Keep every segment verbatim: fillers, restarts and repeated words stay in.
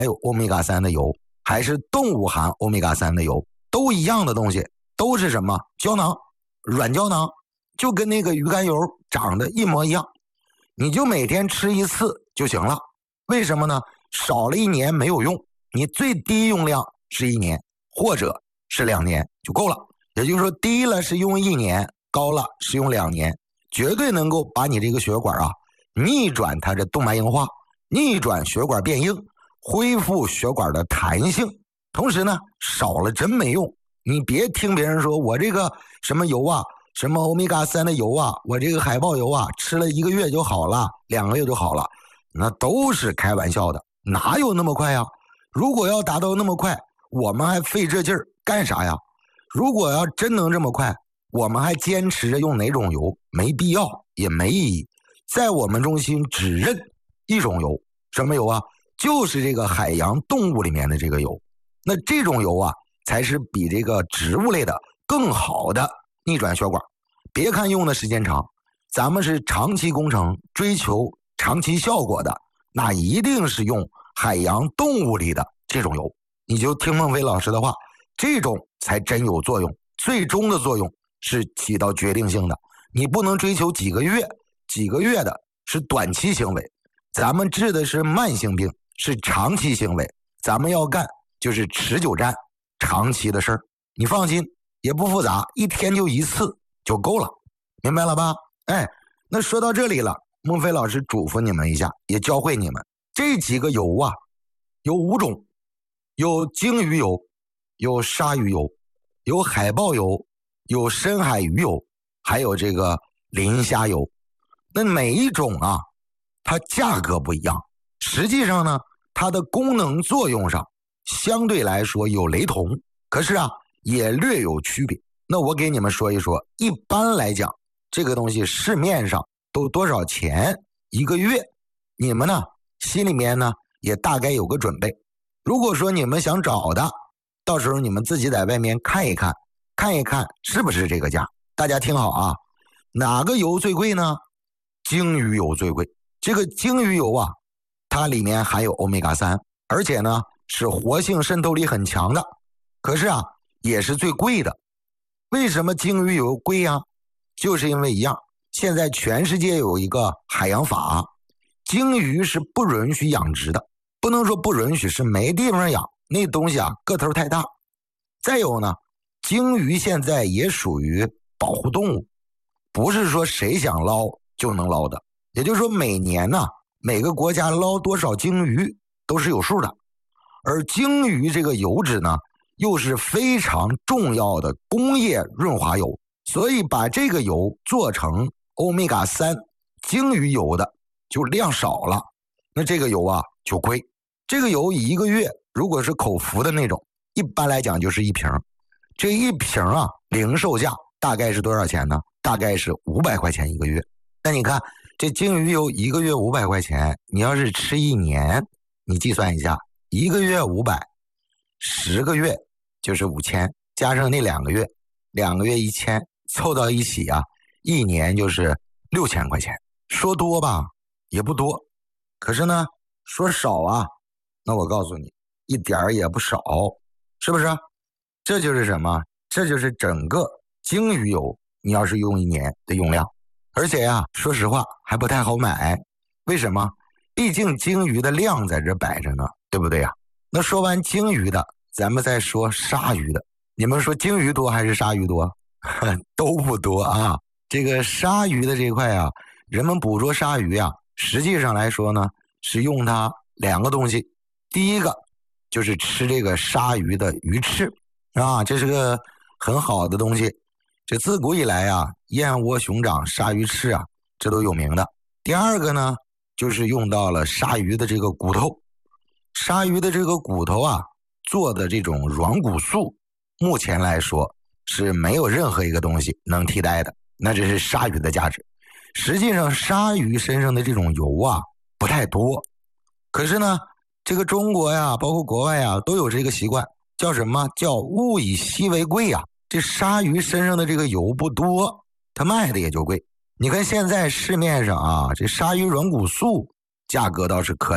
还有欧米伽三的油，还是动物含欧米伽三的油，都一样的东西，都是什么？胶囊，软胶囊，就跟那个鱼肝油长得一模一样，你就每天吃一次就行了。为什么呢？少了一年没有用，你最低用量是一年或者是两年就够了。也就是说，低了是用一年，高了是用两年，绝对能够把你这个血管啊逆转它的动脉硬化，逆转血管变硬，恢复血管的弹性。同时呢，少了真没用。你别听别人说我这个什么油啊，什么欧米伽三的油啊，我这个海豹油啊，吃了一个月就好了，两个月就好了，那都是开玩笑的，哪有那么快呀？如果要达到那么快，我们还费这劲儿干啥呀？如果要真能这么快，我们还坚持着用哪种油？没必要，也没意义。在我们中心只认一种油，什么油啊？就是这个海洋动物里面的这个油。那这种油啊，才是比这个植物类的更好的逆转血管。别看用的时间长，咱们是长期工程，追求长期效果的，那一定是用海洋动物里的这种油。你就听孟非老师的话，这种才真有作用，最终的作用是起到决定性的。你不能追求几个月，几个月的是短期行为，咱们治的是慢性病，是长期行为，咱们要干就是持久战，长期的事儿。你放心，也不复杂，一天就一次就够了，明白了吧？哎，那说到这里了，孟非老师嘱咐你们一下，也教会你们，这几个油啊，有五种，有鲸鱼油，有鲨鱼油，有海豹油，有深海鱼油，还有这个磷虾油。那每一种啊，它价格不一样，实际上呢，它的功能作用上相对来说有雷同，可是啊，也略有区别。那我给你们说一说，一般来讲，这个东西市面上都多少钱一个月？你们呢，心里面呢也大概有个准备。如果说你们想找的，到时候你们自己在外面看一看，看一看是不是这个价。大家听好啊，哪个油最贵呢？鲸鱼油最贵。这个鲸鱼油啊，它里面含有欧米伽三，而且呢是活性渗透力很强的，可是啊也是最贵的。为什么鲸鱼油贵啊？就是因为一样，现在全世界有一个海洋法，鲸鱼是不允许养殖的，不能说不允许，是没地方养，那东西啊个头太大。再有呢，鲸鱼现在也属于保护动物，不是说谁想捞就能捞的。也就是说每年呢，每个国家捞多少鲸鱼都是有数的。而鲸鱼这个油脂呢，又是非常重要的工业润滑油，所以把这个油做成欧米伽三鲸鱼油的就量少了，那这个油啊就贵。这个油一个月如果是口服的那种，一般来讲就是一瓶，这一瓶啊零售价大概是多少钱呢？大概是五百块钱一个月。那你看这鲸鱼油一个月五百块钱，你要是吃一年，你计算一下，一个月五百，十个月就是五千，加上那两个月，两个月一千，凑到一起啊，一年就是六千块钱。说多吧，也不多，可是呢，说少啊，那我告诉你，一点儿也不少，是不是？这就是什么？这就是整个鲸鱼油，你要是用一年的用量，而且呀、啊，说实话还不太好买。为什么？毕竟鲸鱼的量在这摆着呢，对不对呀？那说完鲸鱼的，咱们再说鲨鱼的。你们说鲸鱼多还是鲨鱼多？都不多啊。这个鲨鱼的这一块啊，人们捕捉鲨鱼啊，实际上来说呢，是用它两个东西。第一个就是吃这个鲨鱼的鱼翅啊，这是个很好的东西。这自古以来啊，燕窝、熊掌、鲨鱼翅啊，这都有名的。第二个呢，就是用到了鲨鱼的这个骨头。鲨鱼的这个骨头啊，做的这种软骨素，目前来说是没有任何一个东西能替代的，那这是鲨鱼的价值。实际上鲨鱼身上的这种油啊不太多，可是呢这个中国呀包括国外呀都有这个习惯，叫什么？叫物以稀为贵呀。这鲨鱼身上的这个油不多，它卖的也就贵。你看现在市面上啊，这鲨鱼软骨素价格倒是可以，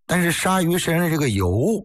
但是鲨鱼身上的这个油